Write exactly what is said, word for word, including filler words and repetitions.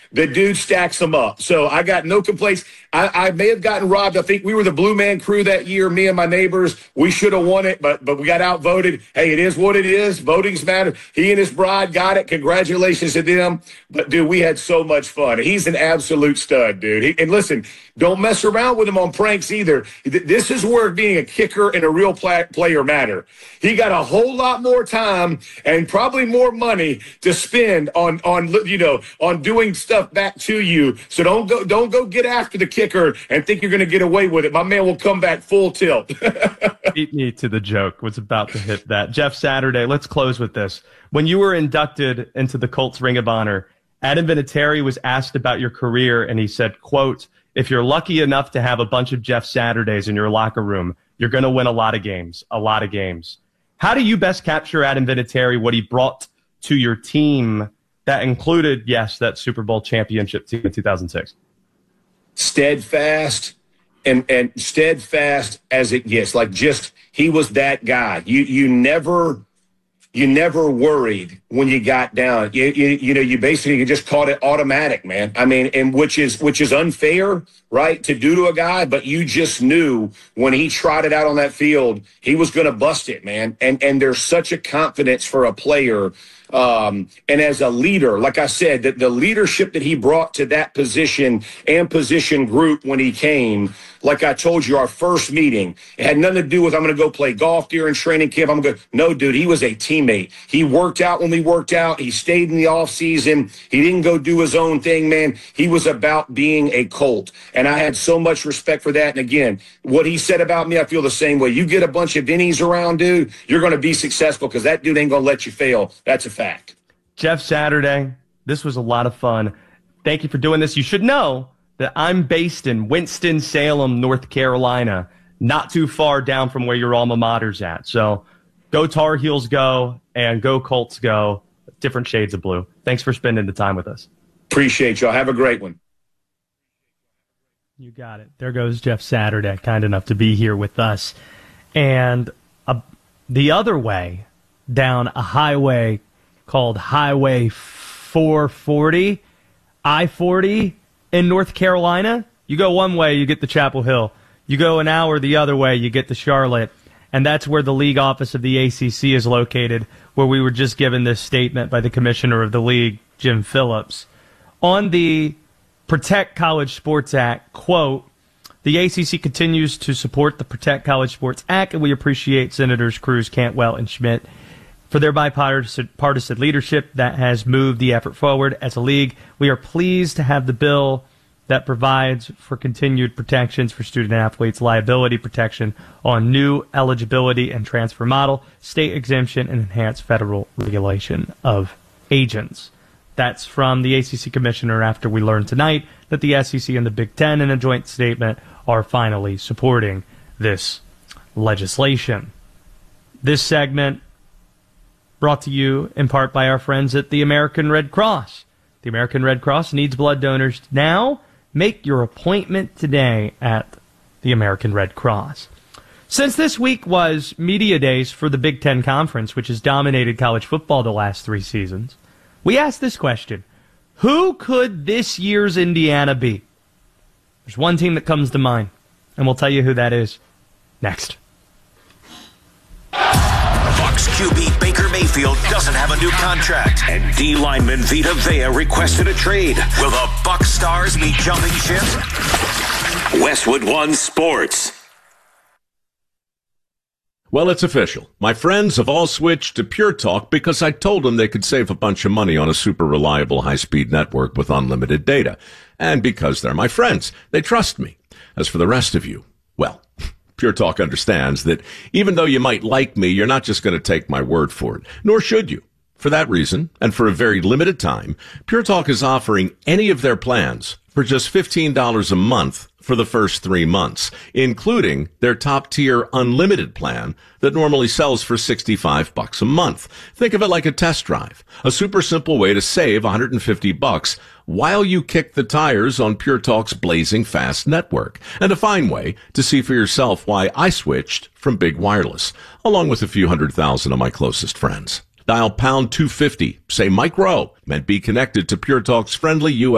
the dude stacks them up. So I got no complaints. I, I may have gotten robbed. I think we were the Blue Man Crew that year, me and my neighbors. We should have won it, but but we got outvoted. Hey, it is what it is. Voting's matter. He and his bride got it. Congratulations to them. But, dude, we had so much fun. He's an absolute stud, dude. He, and listen, don't mess around with him on pranks either. This is where being a kicker and a real play, player matter. He got a whole lot more time and probably more money to spend on, on you know, on doing stuff back to you. So don't go don't go get after the kicker and think you're going to get away with it. My man will come back full tilt. Beat me to the joke. Was about to hit that. Jeff Saturday, let's close with this. When you were inducted into the Colts Ring of Honor, Adam Vinatieri was asked about your career, and he said, quote, if you're lucky enough to have a bunch of Jeff Saturdays in your locker room, you're going to win a lot of games, a lot of games. How do you best capture Adam Vinatieri, what he brought to your team that included, yes, that Super Bowl championship team in two thousand six? Steadfast and, and steadfast as it gets. Like, just, he was that guy. You, you never... You never worried when you got down. You, you, you know, you basically you just called it automatic, man. I mean, and which is which is unfair, right, to do to a guy. But you just knew when he trotted out on that field, he was going to bust it, man. And and there's such a confidence for a player. Um, and as a leader, like I said, that the leadership that he brought to that position and position group when he came, like I told you, our first meeting, it had nothing to do with I'm going to go play golf during training camp. I'm going to no, dude. He was a teammate. He worked out when we worked out. He stayed in the off season. He didn't go do his own thing, man. He was about being a Colt, and I had so much respect for that. And again, what he said about me, I feel the same way. You get a bunch of Vinnies around, dude, you're going to be successful because that dude ain't going to let you fail. That's a fact. Jeff Saturday, this was a lot of fun. Thank you for doing this. You should know that I'm based in Winston-Salem, North Carolina, not too far down from where your alma mater's at. So go Tar Heels go and go Colts go. Different shades of blue. Thanks for spending the time with us. Appreciate y'all. Have a great one. You got it. There goes Jeff Saturday, kind enough to be here with us. And uh, the other way, down a highway called Highway four forty, I forty in North Carolina. You go one way, you get to Chapel Hill. You go an hour the other way, you get to Charlotte. And that's where the league office of the A C C is located, where we were just given this statement by the commissioner of the league, Jim Phillips. On the Protect College Sports Act, quote, the A C C continues to support the Protect College Sports Act, and we appreciate Senators Cruz, Cantwell, and Schmidt for their bipartisan partisan leadership that has moved the effort forward. As a league, we are pleased to have the bill that provides for continued protections for student-athletes, liability protection on new eligibility and transfer model, state exemption, and enhanced federal regulation of agents. That's from the A C C commissioner after we learned tonight that the S E C and the Big Ten in a joint statement are finally supporting this legislation. This segment brought to you in part by our friends at the American Red Cross. The American Red Cross needs blood donors now. Make your appointment today at the American Red Cross. Since this week was media days for the Big Ten Conference, which has dominated college football the last three seasons, we asked this question: who could this year's Indiana be? There's one team that comes to mind, and we'll tell you who that is next. Bucs Q B Baker Mayfield doesn't have a new contract, and D lineman Vita Vea requested a trade. Will the Bucs stars be jumping ship? Westwood One Sports. Well, it's official. My friends have all switched to Pure Talk because I told them they could save a bunch of money on a super reliable high-speed network with unlimited data. And because they're my friends, they trust me. As for the rest of you, well, Pure Talk understands that even though you might like me, you're not just going to take my word for it, nor should you. For that reason, and for a very limited time, Pure Talk is offering any of their plans for just fifteen dollars a month for the first three months, including their top-tier unlimited plan that normally sells for sixty-five bucks a month. Think of it like a test drive, a super simple way to save one hundred fifty bucks while you kick the tires on Pure Talk's blazing fast network, and a fine way to see for yourself why I switched from Big Wireless, along with a few hundred thousand of my closest friends. Dial pound two fifty, say Mike Rowe, and be connected to Pure Talk's friendly U S